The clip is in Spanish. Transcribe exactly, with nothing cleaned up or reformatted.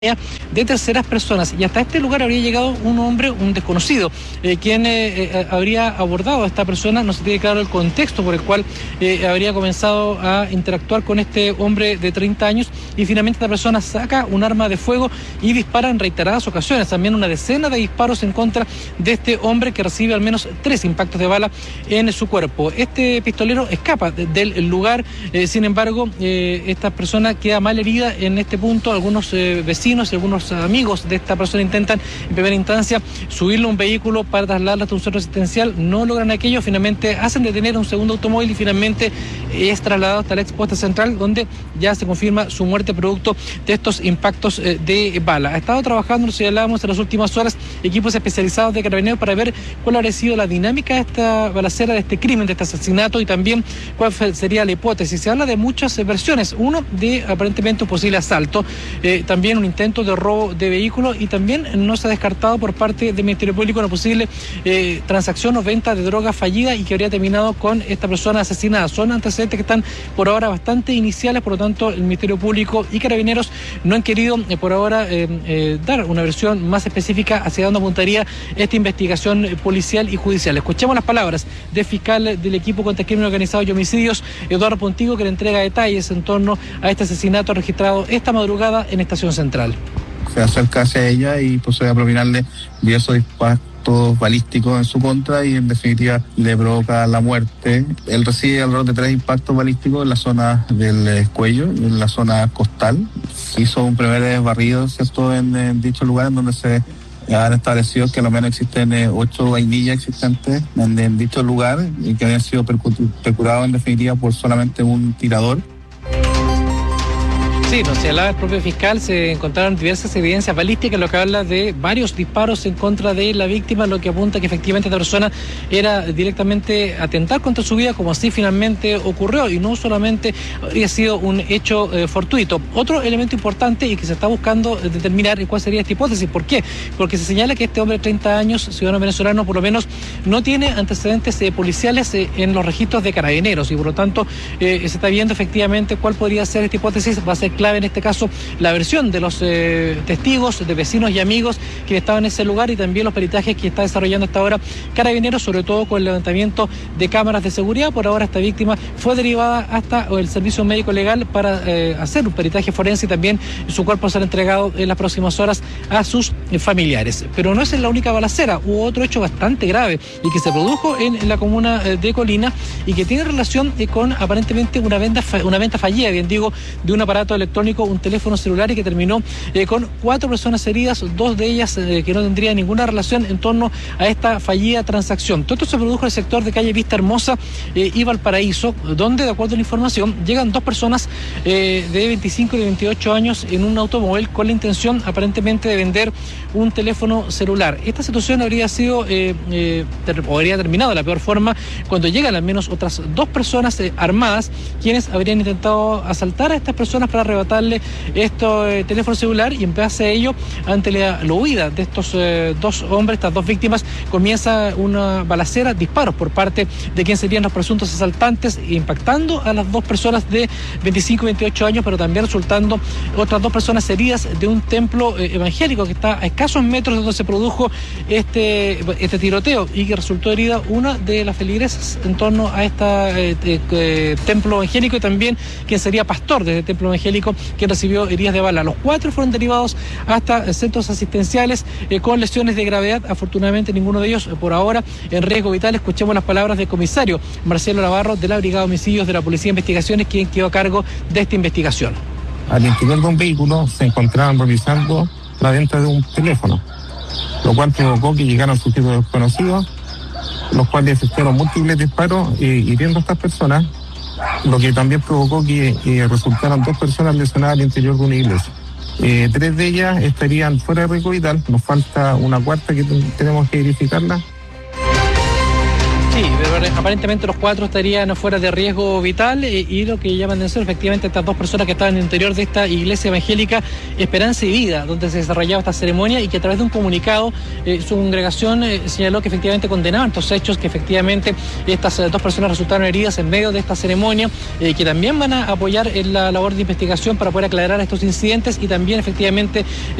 de terceras personas, y hasta este lugar habría llegado un hombre, un desconocido, eh, quien eh, eh, habría abordado a esta persona. No se tiene claro el contexto por el cual eh, habría comenzado a interactuar con este hombre de treinta años, y finalmente esta persona saca un arma de fuego y dispara en reiteradas ocasiones, también una decena de disparos en contra de este hombre, que recibe al menos tres impactos de bala en su cuerpo. Este pistolero escapa de, del lugar, eh, sin embargo, eh, esta persona queda mal herida en este punto. Algunos eh, vecinos y algunos amigos de esta persona intentan en primera instancia subirle a un vehículo para trasladarla hasta un centro asistencial, no logran aquello, finalmente hacen detener un segundo automóvil y finalmente es trasladado hasta la expuesta central, donde ya se confirma su muerte producto de estos impactos de bala. Ha estado trabajando, lo señalábamos en las últimas horas, equipos especializados de Carabineros para ver cuál habría sido la dinámica de esta balacera, de este crimen, de este asesinato, y también cuál sería la hipótesis. Se habla de muchas versiones, uno de aparentemente un posible asalto, eh, también un intento de robo de vehículos, y también no se ha descartado por parte del Ministerio Público una posible eh, transacción o venta de droga fallida y que habría terminado con esta persona asesinada. Son antecedentes que están por ahora bastante iniciales, por lo tanto el Ministerio Público y Carabineros no han querido eh, por ahora eh, eh, dar una versión más específica hacia dónde apuntaría esta investigación policial y judicial. Escuchemos las palabras del fiscal del equipo contra el crimen organizado y homicidios, Eduardo Pontigo, que le entrega detalles en torno a este asesinato registrado esta madrugada en Estación Central. Se acerca hacia ella y procede a propinarle diversos impactos balísticos en su contra, y en definitiva le provoca la muerte. Él recibe alrededor de tres impactos balísticos en la zona del cuello, en la zona costal. Hizo un primer barrido, ¿cierto?, en, en dicho lugar, en donde se han establecido que al menos existen eh, ocho vainillas existentes en, en dicho lugar, y que habían sido percurados en definitiva por solamente un tirador. Sí, nos señalaba el propio fiscal, se encontraron diversas evidencias balísticas, lo que habla de varios disparos en contra de la víctima, lo que apunta que efectivamente esta persona era directamente atentar contra su vida, como así finalmente ocurrió, y no solamente habría sido un hecho eh, fortuito. Otro elemento importante y que se está buscando determinar cuál sería esta hipótesis. ¿Por qué? Porque se señala que este hombre de treinta años, ciudadano venezolano, por lo menos no tiene antecedentes eh, policiales eh, en los registros de Carabineros, y por lo tanto eh, se está viendo efectivamente cuál podría ser esta hipótesis. Va a ser clave en este caso la versión de los eh, testigos, de vecinos y amigos que estaban en ese lugar, y también los peritajes que está desarrollando hasta ahora Carabineros, sobre todo con el levantamiento de cámaras de seguridad. Por ahora esta víctima fue derivada hasta el servicio médico legal para eh, hacer un peritaje forense, y también su cuerpo será entregado en las próximas horas a sus eh, familiares. Pero no es la única balacera, hubo otro hecho bastante grave y que se produjo en, en la comuna eh, de Colina, y que tiene relación eh, con aparentemente una venta, una venta fallida, bien digo, de un aparato electrónico, un teléfono celular, y que terminó eh, con cuatro personas heridas, dos de ellas eh, que no tendrían ninguna relación en torno a esta fallida transacción. Todo esto se produjo en el sector de calle Vista Hermosa eh, y Valparaíso, donde, de acuerdo a la información, llegan dos personas eh, de veinticinco y de veintiocho años en un automóvil con la intención aparentemente de vender un teléfono celular. Esta situación habría sido eh, eh, ter- o habría terminado de la peor forma cuando llegan al menos otras dos personas eh, armadas, quienes habrían intentado asaltar a estas personas para arrebatarle este eh, teléfono celular, y en base a ello, ante la, la huida de estos eh, dos hombres, estas dos víctimas, comienza una balacera, disparos por parte de quien serían los presuntos asaltantes, impactando a las dos personas de veinticinco y veintiocho años, pero también resultando otras dos personas heridas de un templo eh, evangélico que está a escasos metros de donde se produjo este, este tiroteo, y que resultó herida una de las feligresas en torno a este eh, eh, templo evangélico, y también quien sería pastor de este templo evangélico, quien recibió heridas de bala. Los cuatro fueron derivados hasta centros asistenciales eh, con lesiones de gravedad. Afortunadamente ninguno de ellos eh, por ahora en riesgo vital. Escuchemos las palabras del comisario Marcelo Navarro de la Brigada de Homicidios de la Policía de Investigaciones, quien quedó a cargo de esta investigación. Al interior de un vehículo se encontraban realizando la venta de un teléfono, lo cual provocó que llegaran sujetos desconocidos, los cuales efectuaron múltiples disparos eh, hiriendo a estas personas, lo que también provocó que eh, resultaran dos personas lesionadas al interior de una iglesia. Eh, tres de ellas estarían fuera de riesgo vital, nos falta una cuarta que t- tenemos que verificarla. Sí, pero aparentemente los cuatro estarían fuera de riesgo vital eh, y lo que llaman de ser efectivamente estas dos personas que estaban en el interior de esta iglesia evangélica Esperanza y Vida, donde se desarrollaba esta ceremonia, y que a través de un comunicado eh, su congregación eh, señaló que efectivamente condenaban estos hechos, que efectivamente estas eh, dos personas resultaron heridas en medio de esta ceremonia, eh, que también van a apoyar en la labor de investigación para poder aclarar estos incidentes y también efectivamente